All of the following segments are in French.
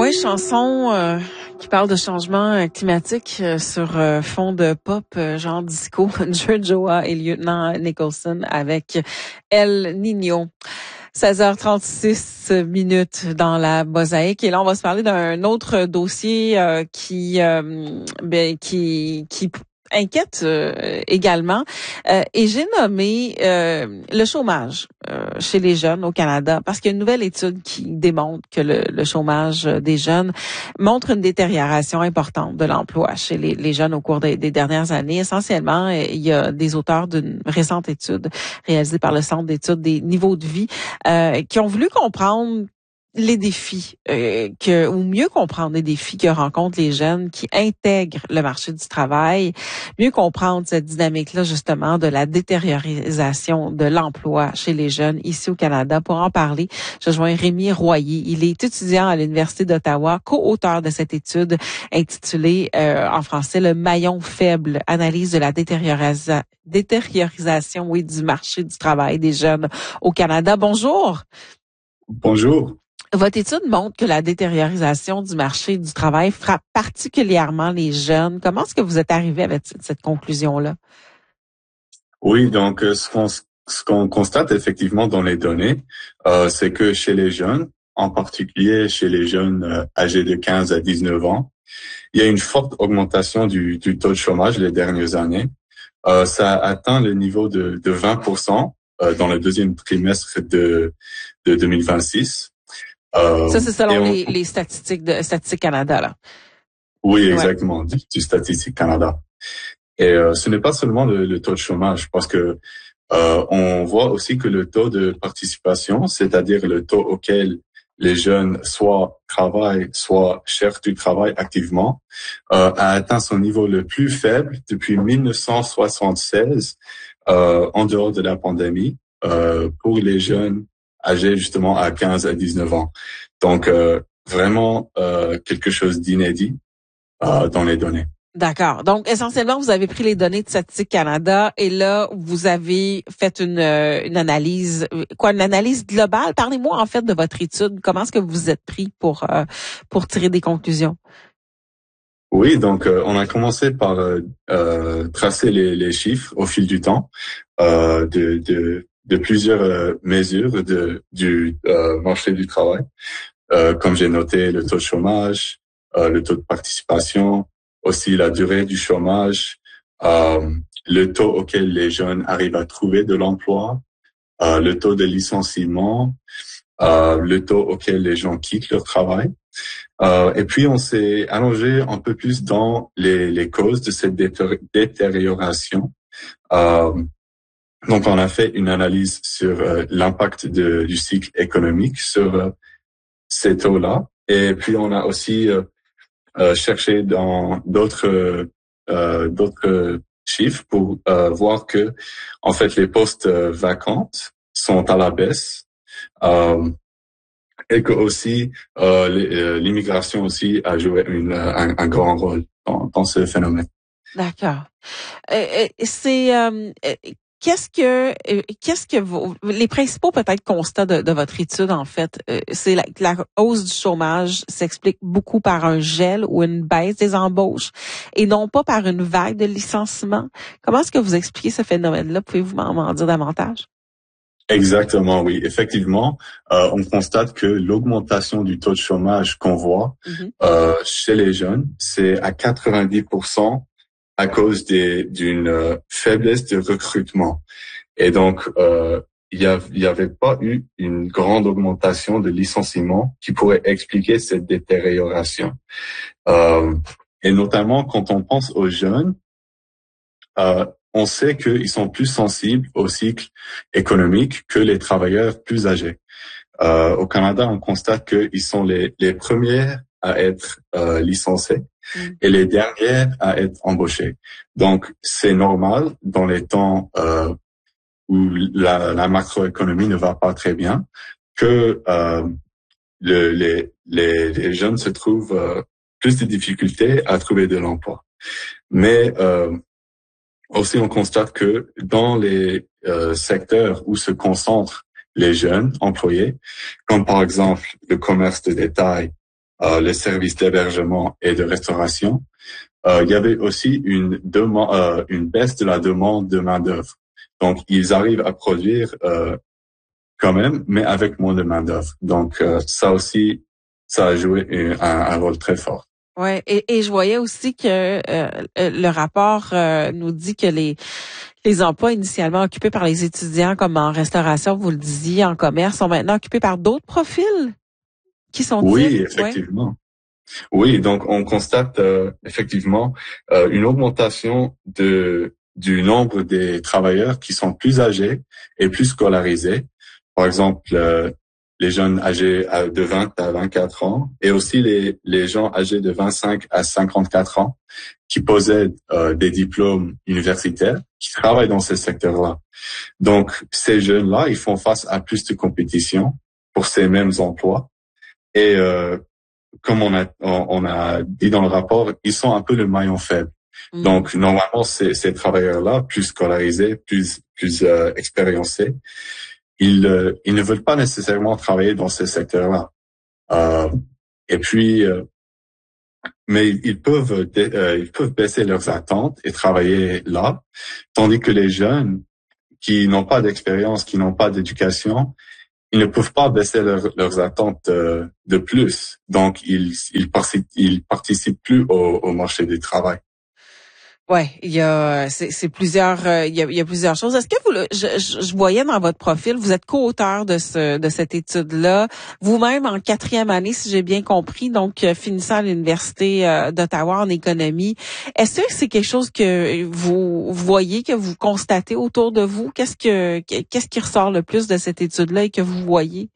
Oui, chanson qui parle de changement climatique sur fond de pop, genre disco. Joa et Lieutenant Nicholson avec El Niño. 16h36 minutes dans la mosaïque. Et là, on va se parler d'un autre dossier qui inquiète également. Et j'ai nommé le chômage chez les jeunes au Canada, parce qu'il y a une nouvelle étude qui démontre que le chômage des jeunes montre une détérioration importante de l'emploi chez les jeunes au cours des dernières années. Essentiellement, il y a des auteurs d'une récente étude réalisée par le Centre d'études des niveaux de vie qui ont voulu comprendre les défis ou mieux comprendre les défis que rencontrent les jeunes qui intègrent le marché du travail, mieux comprendre cette dynamique-là justement de la détériorisation de l'emploi chez les jeunes ici au Canada. Pour en parler, je joins Rémi Royer. Il est étudiant à l'Université d'Ottawa, co-auteur de cette étude intitulée en français Le maillon faible, analyse de la détériorisation du marché du travail des jeunes au Canada. Bonjour. Bonjour. Votre étude montre que la détériorisation du marché du travail frappe particulièrement les jeunes. Comment est-ce que vous êtes arrivé avec cette conclusion-là? Oui, donc ce qu'on constate effectivement dans les données, c'est que chez les jeunes, en particulier chez les jeunes âgés de 15 à 19 ans, il y a une forte augmentation du taux de chômage les dernières années. Ça a atteint le niveau de 20% dans le deuxième trimestre de 2026. Ça, c'est selon les statistiques de Statistique Canada, là. Oui, exactement, ouais. du Statistique Canada. Et ce n'est pas seulement le taux de chômage, parce que on voit aussi que le taux de participation, c'est-à-dire le taux auquel les jeunes soit travaillent, soit cherchent du travail activement, a atteint son niveau le plus faible depuis 1976, en dehors de la pandémie, pour les jeunes âgés justement à 15 à 19 ans. Donc, vraiment quelque chose d'inédit dans les données. D'accord. Donc, essentiellement, vous avez pris les données de Statistique Canada et là, vous avez fait une analyse, une analyse globale. Parlez-moi en fait de votre étude. Comment est-ce que vous vous êtes pris pour tirer des conclusions? Oui, donc on a commencé par tracer les chiffres au fil du temps de plusieurs mesures du marché du travail. Comme j'ai noté, le taux de chômage, le taux de participation, aussi la durée du chômage, le taux auquel les jeunes arrivent à trouver de l'emploi, le taux de licenciement, le taux auquel les gens quittent leur travail. Et puis on s'est allongé un peu plus dans les causes de cette détérioration. Donc on a fait une analyse sur l'impact du cycle économique sur ces taux-là. Et puis on a aussi cherché dans d'autres chiffres pour voir que en fait les postes vacantes sont à la baisse. Et que aussi l'immigration aussi a joué un grand rôle dans ce phénomène. D'accord. Qu'est-ce que les principaux peut-être constats de votre étude en fait, c'est la hausse du chômage s'explique beaucoup par un gel ou une baisse des embauches et non pas par une vague de licenciements. Comment est-ce que vous expliquez ce phénomène-là? Pouvez-vous m'en dire davantage? Exactement, oui. Effectivement, on constate que l'augmentation du taux de chômage qu'on voit chez les jeunes, c'est à 90% à cause d'une faiblesse de recrutement. Et donc, il y avait pas eu une grande augmentation de licenciements qui pourrait expliquer cette détérioration. Et notamment, quand on pense aux jeunes, on sait qu'ils sont plus sensibles au cycle économique que les travailleurs plus âgés. Au Canada, on constate qu'ils sont les premiers à être licenciés et les derniers à être embauchés. Donc, c'est normal dans les temps où la macroéconomie ne va pas très bien que les jeunes se trouvent plus de difficultés à trouver de l'emploi. Mais aussi, on constate que dans les secteurs où se concentrent les jeunes employés, comme par exemple le commerce de détail les services d'hébergement et de restauration, il y avait aussi une baisse de la demande de main-d'œuvre. Donc, ils arrivent à produire quand même, mais avec moins de main-d'œuvre. Donc, ça aussi, ça a joué un rôle très fort. Ouais, et je voyais aussi que le rapport nous dit que les emplois initialement occupés par les étudiants, comme en restauration, vous le disiez, en commerce, sont maintenant occupés par d'autres profils. Qui sont-ils? Oui, effectivement. Ouais. Oui, donc on constate effectivement une augmentation du nombre des travailleurs qui sont plus âgés et plus scolarisés. Par exemple, les jeunes âgés de 20 à 24 ans et aussi les gens âgés de 25 à 54 ans qui possèdent des diplômes universitaires, qui travaillent dans ces secteurs-là. Donc, ces jeunes-là, ils font face à plus de compétition pour ces mêmes emplois. Et comme on a dit dans le rapport, ils sont un peu le maillon faible. Donc, normalement, ces travailleurs-là, plus scolarisés, plus expériencés, ils ne veulent pas nécessairement travailler dans ces secteurs-là. Et puis, mais ils peuvent baisser leurs attentes et travailler là, tandis que les jeunes qui n'ont pas d'expérience, qui n'ont pas d'éducation, ils ne peuvent pas baisser leurs attentes de plus. Donc, ils participent plus au marché du travail. Ouais, c'est plusieurs il y a plusieurs choses. Est-ce que je voyais dans votre profil, vous êtes co-auteur de cette étude-là, vous-même en 4e année, si j'ai bien compris, donc finissant à l'université d'Ottawa en économie. Est-ce que c'est quelque chose que vous voyez, que vous constatez autour de vous? Qu'est-ce qui ressort le plus de cette étude-là et que vous voyez?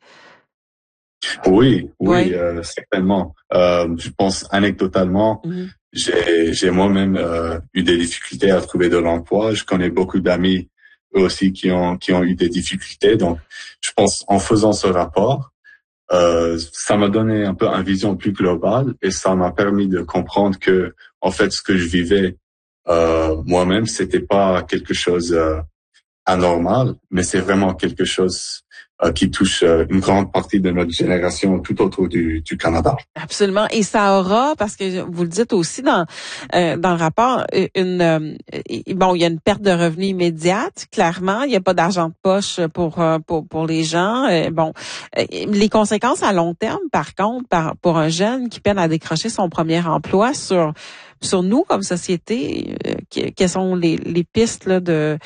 Oui, certainement. Je pense anecdotalement. J'ai moi-même eu des difficultés à trouver de l'emploi. Je connais beaucoup d'amis eux aussi qui ont eu des difficultés. Donc, je pense en faisant ce rapport, ça m'a donné un peu une vision plus globale et ça m'a permis de comprendre que en fait ce que je vivais moi-même, c'était pas quelque chose anormal, mais c'est vraiment quelque chose qui touche une grande partie de notre génération tout autour du Canada. Absolument. Et ça aura, parce que vous le dites aussi dans le rapport, il y a une perte de revenus immédiate, clairement. Il n'y a pas d'argent de poche pour les gens. Les conséquences à long terme, par contre, pour un jeune qui peine à décrocher son premier emploi sur nous comme société, quelles sont les pistes là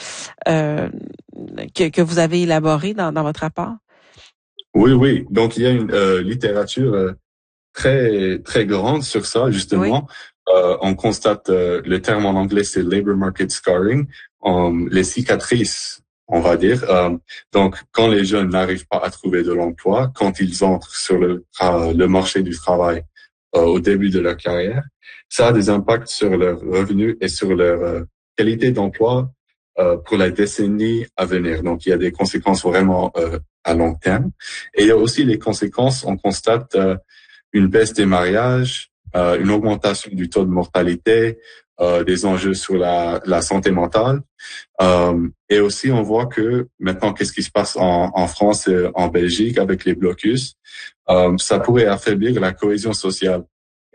que vous avez élaborées dans votre rapport? Oui. Donc, il y a une littérature très, très grande sur ça, justement. Oui. On constate, le terme en anglais, c'est labor market scarring, les cicatrices, on va dire. Donc, quand les jeunes n'arrivent pas à trouver de l'emploi, quand ils entrent sur le marché du travail au début de leur carrière, ça a des impacts sur leurs revenus et sur leur qualité d'emploi pour la décennie à venir. Donc, il y a des conséquences vraiment à long terme. Et il y a aussi les conséquences, on constate une baisse des mariages, une augmentation du taux de mortalité, des enjeux sur la santé mentale. Et aussi, on voit que maintenant, qu'est-ce qui se passe en France et en Belgique avec les blocus, ça pourrait affaiblir la cohésion sociale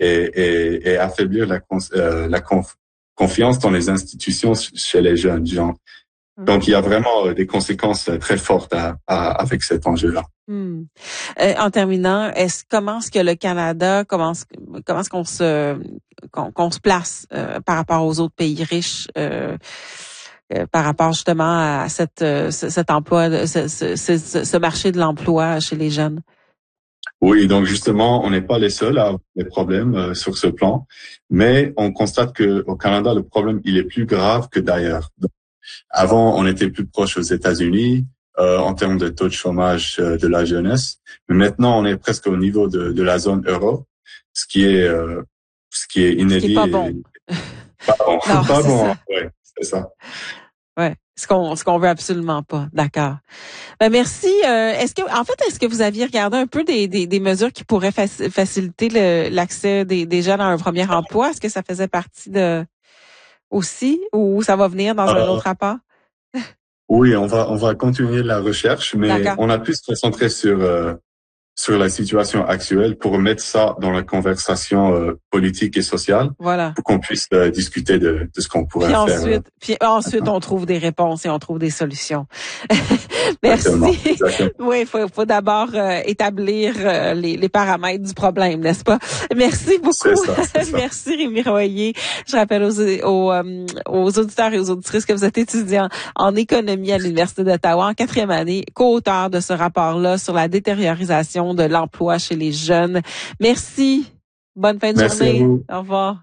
et affaiblir la confiance dans les institutions chez les jeunes gens. Donc, il y a vraiment des conséquences très fortes avec cet enjeu-là. En terminant, comment est-ce que le Canada, comment est-ce qu'on se place par rapport aux autres pays riches, par rapport justement à cet emploi, ce marché de l'emploi chez les jeunes? Oui, donc justement, on n'est pas les seuls à avoir des problèmes sur ce plan, mais on constate que au Canada, le problème il est plus grave que d'ailleurs. Avant, on était plus proche aux États-Unis en termes de taux de chômage de la jeunesse, mais maintenant, on est presque au niveau de la zone euro, ce qui est inédit. Ce qui est pas bon. Pas bon. Non, pas bon. Ça. Ouais, c'est ça. Ouais, ce qu'on veut absolument pas. D'accord. Ben merci. Est-ce que vous aviez regardé un peu des mesures qui pourraient faciliter l'accès des jeunes à un premier emploi? Est-ce que ça faisait partie aussi, ou ça va venir dans un autre rapport? Oui, on va continuer la recherche, mais on a pu se concentrer sur sur la situation actuelle pour mettre ça dans la conversation politique et sociale, voilà, pour qu'on puisse discuter de ce qu'on pourrait faire. Puis ensuite, on trouve des réponses et on trouve des solutions. Merci. Exactement. Oui, faut d'abord établir les paramètres du problème, n'est-ce pas? Merci beaucoup. C'est ça. Merci Rémi Royer. Je rappelle aux auditeurs et aux auditrices que vous êtes étudiant en économie à l'Université d'Ottawa en 4e année, co-auteur de ce rapport-là sur la détériorisation de l'emploi chez les jeunes. Merci. Bonne fin de journée. À vous. Au revoir.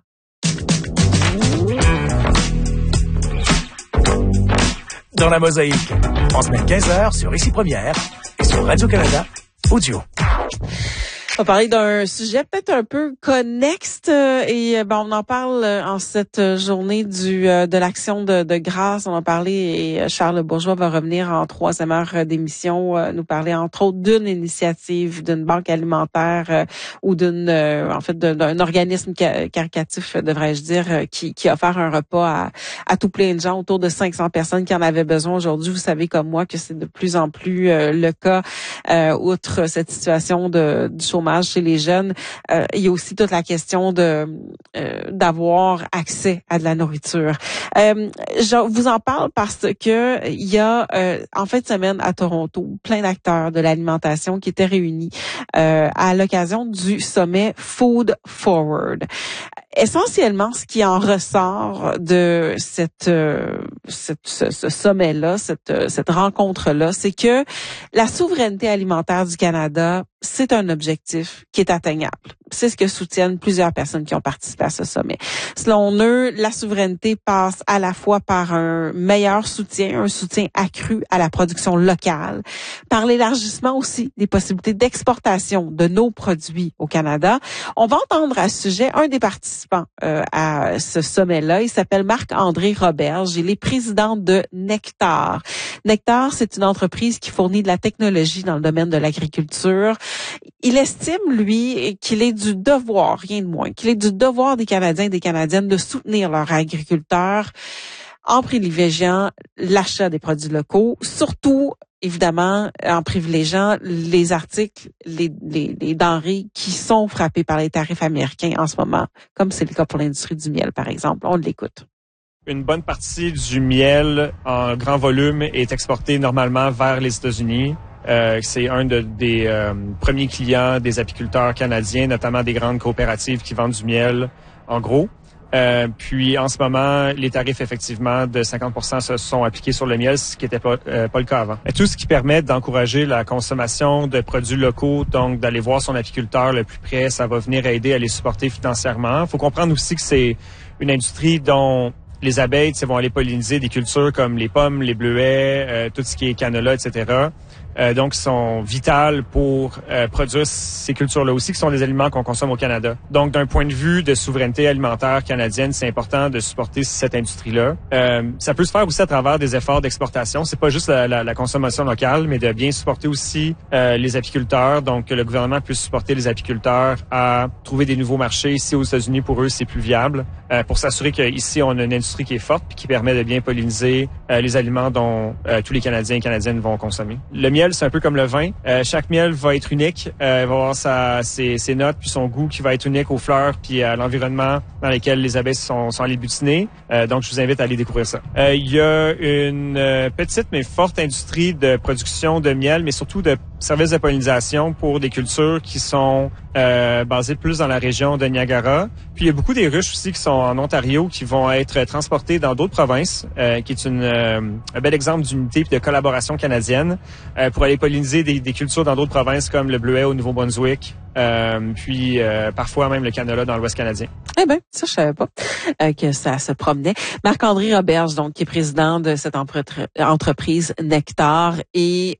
Dans la mosaïque, en semaine 15h sur Ici Première et sur Radio-Canada Audio. On va parler d'un sujet peut-être un peu connexe et on en parle en cette journée de l'action de grâce. On en parlait et Charles Bourgeois va revenir en 3e heure d'émission, nous parler entre autres d'une initiative d'une banque alimentaire ou d'un organisme caritatif, devrais-je dire, qui a offert un repas à tout plein de gens, autour de 500 personnes qui en avaient besoin aujourd'hui. Vous savez comme moi que c'est de plus en plus le cas, outre cette situation du chômage chez les jeunes, il y a aussi toute la question d'avoir accès à de la nourriture. Je vous en parle parce que il y a en fin de semaine à Toronto plein d'acteurs de l'alimentation qui étaient réunis à l'occasion du sommet Food Forward. Essentiellement, ce qui en ressort de ce sommet-là, cette rencontre-là, c'est que la souveraineté alimentaire du Canada, c'est un objectif qui est atteignable. C'est ce que soutiennent plusieurs personnes qui ont participé à ce sommet. Selon eux, la souveraineté passe à la fois par un meilleur soutien, un soutien accru à la production locale, par l'élargissement aussi des possibilités d'exportation de nos produits au Canada. On va entendre à ce sujet un des participants à ce sommet-là. Il s'appelle Marc-André Roberge. Il est président de Nectar. Nectar, c'est une entreprise qui fournit de la technologie dans le domaine de l'agriculture. Il estime, lui, qu'il est du devoir, rien de moins, qu'il est du devoir des Canadiens et des Canadiennes de soutenir leurs agriculteurs en privilégiant l'achat des produits locaux, surtout évidemment en privilégiant les articles, les denrées qui sont frappées par les tarifs américains en ce moment, comme c'est le cas pour l'industrie du miel, par exemple. On l'écoute. Une bonne partie du miel en grand volume est exporté normalement vers les États-Unis. C'est un des premiers clients des apiculteurs canadiens, notamment des grandes coopératives qui vendent du miel en gros. Puis en ce moment, les tarifs effectivement de 50% se sont appliqués sur le miel, ce qui n'était pas le cas avant. Et tout ce qui permet d'encourager la consommation de produits locaux, donc d'aller voir son apiculteur le plus près, ça va venir aider à les supporter financièrement. Il faut comprendre aussi que c'est une industrie dont les abeilles vont aller polliniser des cultures comme les pommes, les bleuets, tout ce qui est canola, etc. Donc, sont vitales pour produire ces cultures-là aussi, qui sont des aliments qu'on consomme au Canada. Donc, d'un point de vue de souveraineté alimentaire canadienne, c'est important de supporter cette industrie-là. Ça peut se faire aussi à travers des efforts d'exportation. C'est pas juste la consommation locale, mais de bien supporter aussi les apiculteurs. Donc, que le gouvernement puisse supporter les apiculteurs à trouver des nouveaux marchés. Ici, aux États-Unis, pour eux, c'est plus viable. Pour s'assurer qu'ici, on a une industrie qui est forte puis qui permet de bien polliniser les aliments dont tous les Canadiens et Canadiennes vont consommer. Le miel, c'est un peu comme le vin. Chaque miel va être unique, va avoir ses notes puis son goût qui va être unique aux fleurs puis à l'environnement dans lequel les abeilles sont allées butiner. Donc, je vous invite à aller découvrir ça. Il y a une petite mais forte industrie de production de miel, mais surtout de services de pollinisation pour des cultures qui sont basées plus dans la région de Niagara. Puis, il y a beaucoup des ruches aussi qui sont en Ontario qui vont être transportées dans d'autres provinces, qui est un bel exemple d'unité et de collaboration canadienne pour aller polliniser des cultures dans d'autres provinces comme le bleuet au Nouveau-Brunswick, puis parfois même le canola dans l'Ouest canadien. Eh ben, ça je savais pas que ça se promenait. Marc-André Roberge, donc qui est président de cette entreprise Nectar et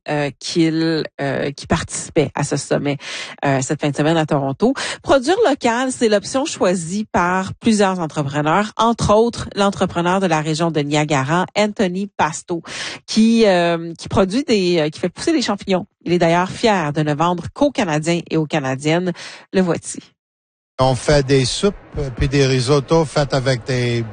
qui participait à ce sommet cette fin de semaine à Toronto. Produire local, c'est l'option choisie par plusieurs entrepreneurs, entre autres l'entrepreneur de la région de Niagara, Anthony Pasto, qui fait pousser des champignons. Il est d'ailleurs fier de ne vendre qu'aux Canadiens et aux Canadiennes. Le voici. On fait des soupes puis des risottos faits avec des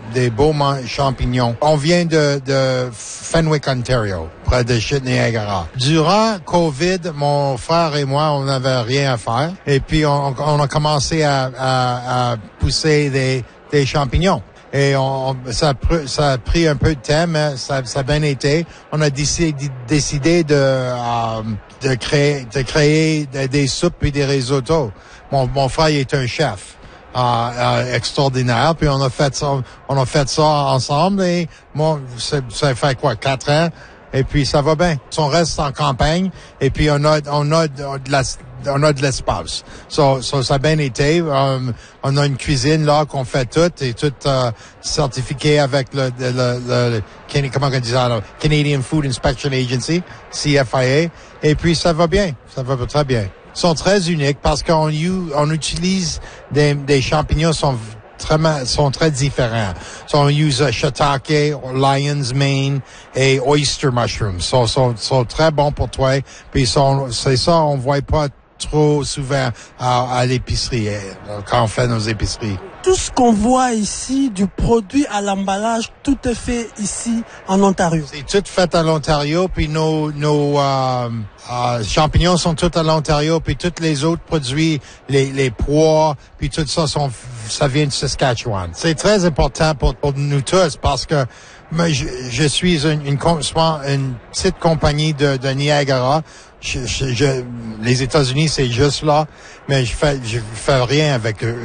beaux champignons. On vient de Fenwick, Ontario, près de Niagara. Durant COVID, mon frère et moi, on n'avait rien à faire. Et puis, on a commencé à pousser des champignons. Et ça a pris un peu de temps, mais ça a bien été. On a décidé de créer des soupes et des risottos. Mon frère, il est un chef. Extraordinaire, puis on a fait ça ensemble et moi ça fait 4 ans et puis ça va bien. On reste en campagne et puis on a de l'espace. Ça a bien été. On a une cuisine là qu'on fait tout certifié avec le comment on dit ça, là, Canadian Food Inspection Agency, CFIA, et puis ça va bien. Ça va très bien. Sont très uniques parce qu'on utilise des champignons sont très différents. So, on use shiitake, lion's mane et oyster mushrooms. Sont très bons pour toi. Puis c'est ça, on voit pas trop souvent à l'épicerie quand on fait nos épiceries. Tout ce qu'on voit ici, du produit à l'emballage, tout est fait ici en Ontario. C'est tout fait à l'Ontario, puis nos champignons sont tous à l'Ontario, puis tous les autres produits, les pois, puis tout ça ça vient de Saskatchewan. C'est très important pour nous tous parce que moi, je suis une petite compagnie de Niagara. Les États-Unis, c'est juste là, mais je fais rien avec eux.